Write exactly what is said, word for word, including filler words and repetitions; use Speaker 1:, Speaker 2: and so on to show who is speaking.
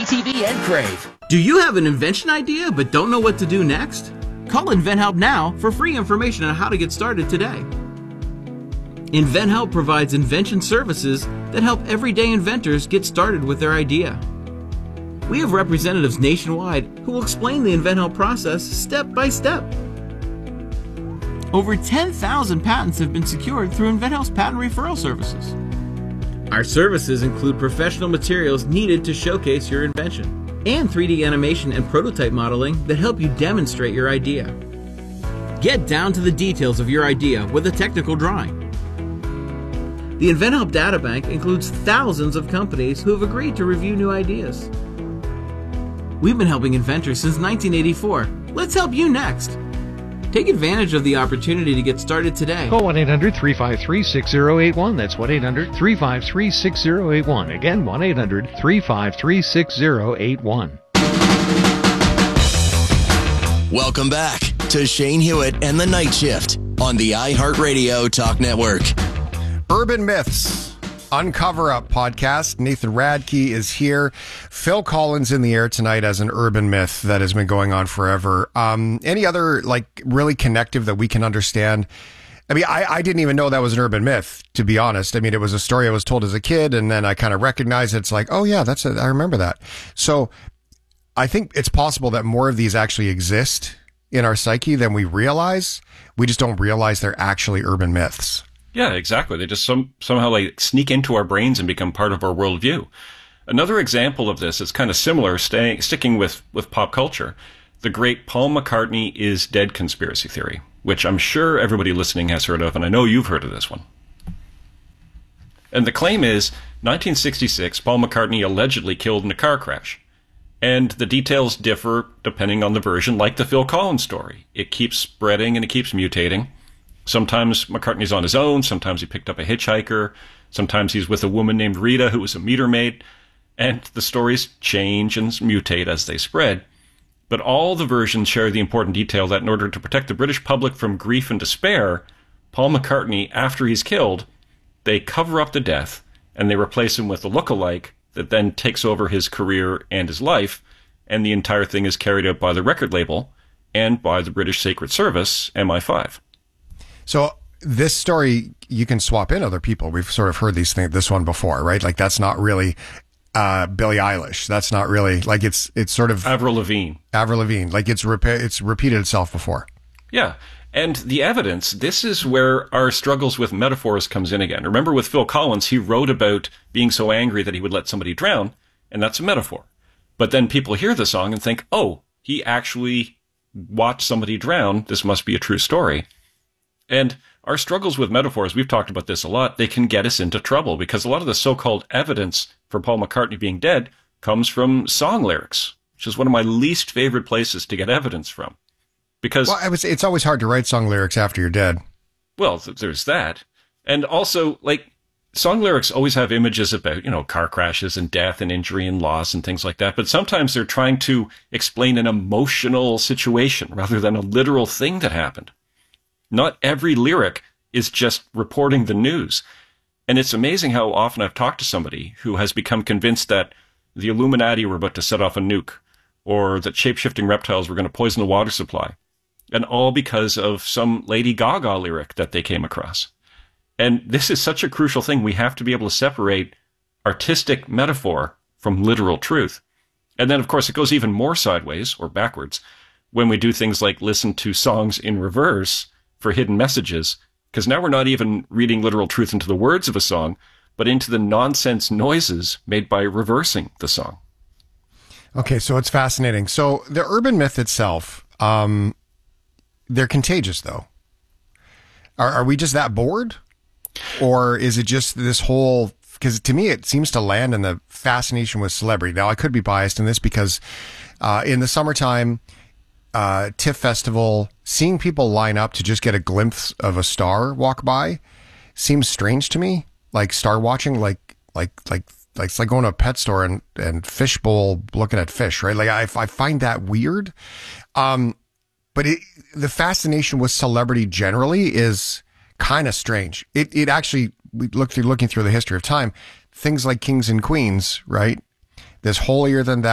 Speaker 1: T V, and Crave.
Speaker 2: Do you have an invention idea but don't know what to do next? Call InventHelp now for free information on how to get started today. InventHelp provides invention services that help everyday inventors get started with their idea. We have representatives nationwide who will explain the InventHelp process step by step. Over ten thousand patents have been secured through InventHelp's patent referral services. Our services include professional materials needed to showcase your invention and three D animation and prototype modeling that help you demonstrate your idea. Get down to the details of your idea with a technical drawing. The InventHelp Databank includes thousands of companies who have agreed to review new ideas. We've been helping inventors since nineteen eighty-four. Let's help you next. Take advantage of the opportunity to get started today.
Speaker 3: Call one eight hundred three five three six zero eight one. That's one eight hundred three five three six zero eight one. Again, one eight hundred three five three six zero eight one.
Speaker 4: Welcome back to Shane Hewitt and the Night Shift on the iHeartRadio Talk Network.
Speaker 5: Urban Myths Uncover Up podcast. Nathan Radke is here. Phil Collins in the air tonight as an urban myth that has been going on forever. Um, any other like really connective that we can understand? I mean, I, I didn't even know that was an urban myth, to be honest. I mean, it was a story I was told as a kid, and then I kind of recognized it. It's like, oh yeah, that's a, I remember that. So I think it's possible that more of these actually exist in our psyche than we realize. We just don't realize they're actually urban myths.
Speaker 6: Yeah, exactly. They just some, somehow like sneak into our brains and become part of our worldview. Another example of this is kind of similar, staying, sticking with, with pop culture. The great Paul McCartney is dead conspiracy theory, which I'm sure everybody listening has heard of, and I know you've heard of this one. And the claim is, nineteen sixty-six, Paul McCartney allegedly killed in a car crash. And the details differ depending on the version, like the Phil Collins story. It keeps spreading and it keeps mutating. Sometimes McCartney's on his own, sometimes he picked up a hitchhiker, sometimes he's with a woman named Rita who was a meter maid, and the stories change and mutate as they spread. But all the versions share the important detail that in order to protect the British public from grief and despair, Paul McCartney, after he's killed, they cover up the death and they replace him with a look-alike that then takes over his career and his life, and the entire thing is carried out by the record label and by the British Secret Service, M I five.
Speaker 5: So this story, you can swap in other people. We've sort of heard these things, this one before, right? Like that's not really uh, Billie Eilish. That's not really like it's it's sort of
Speaker 6: Avril Lavigne.
Speaker 5: Avril Lavigne. Like it's repa- it's repeated itself before.
Speaker 6: Yeah. And the evidence, this is where our struggles with metaphors comes in again. Remember with Phil Collins, he wrote about being so angry that he would let somebody drown, and that's a metaphor. But then people hear the song and think, oh, he actually watched somebody drown. This must be a true story. And our struggles with metaphors, we've talked about this a lot, they can get us into trouble because a lot of the so-called evidence for Paul McCartney being dead comes from song lyrics, which is one of my least favorite places to get evidence from. Because
Speaker 5: well, I was, it's always hard to write song lyrics after you're dead.
Speaker 6: Well, th- there's that. And also, like, song lyrics always have images about, you know, car crashes and death and injury and loss and things like that. But sometimes they're trying to explain an emotional situation rather than a literal thing that happened. Not every lyric is just reporting the news. And it's amazing how often I've talked to somebody who has become convinced that the Illuminati were about to set off a nuke, or that shape-shifting reptiles were going to poison the water supply, and all because of some Lady Gaga lyric that they came across. And this is such a crucial thing. We have to be able to separate artistic metaphor from literal truth. And then, of course, it goes even more sideways, or backwards, when we do things like listen to songs in reverse for hidden messages, because now we're not even reading literal truth into the words of a song, but into the nonsense noises made by reversing the song.
Speaker 5: Okay, so it's fascinating. So the urban myth itself, um, they're contagious, though. Are, are we just that bored? Or is it just this whole... Because to me, it seems to land in the fascination with celebrity. Now, I could be biased in this because uh, in the summertime... Uh, TIFF Festival, seeing people line up to just get a glimpse of a star walk by seems strange to me. Like star watching, like like like like it's like going to a pet store and and fishbowl looking at fish, right? Like I I find that weird. Um, but it, the fascination with celebrity generally is kind of strange. It it actually we look through looking through the history of time, things like kings and queens, right? This holier than thou